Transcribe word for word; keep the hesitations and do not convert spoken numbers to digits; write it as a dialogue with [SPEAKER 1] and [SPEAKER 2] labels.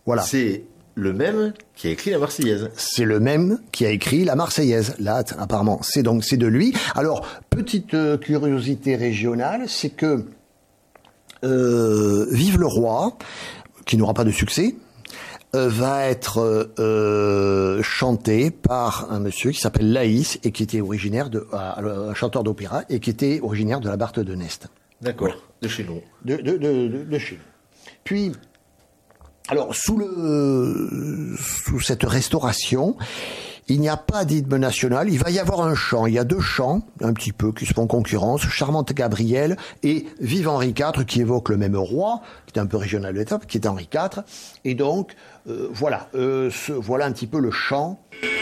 [SPEAKER 1] Voilà.
[SPEAKER 2] C'est le même qui a écrit la Marseillaise.
[SPEAKER 1] C'est le même qui a écrit la Marseillaise. Là, apparemment, c'est donc c'est de lui. Alors, petite euh, curiosité régionale, c'est que euh, Vive le roi, qui n'aura pas de succès, euh, va être euh, chanté par un monsieur qui s'appelle Laïs et qui était originaire de euh, un chanteur d'opéra et qui était originaire de la Barthe de Nest.
[SPEAKER 2] D'accord.
[SPEAKER 1] Voilà.
[SPEAKER 2] De chez nous.
[SPEAKER 1] De de de de, de chez nous. Puis alors, sous le, sous cette restauration, il n'y a pas d'hymne national. Il va y avoir un chant. Il y a deux chants, un petit peu, qui se font concurrence. Charmante Gabrielle et Vive Henri quatre, qui évoque le même roi, qui est un peu régional de l'étape, qui est Henri quatre. Et donc, euh, voilà, euh, ce, voilà un petit peu le chant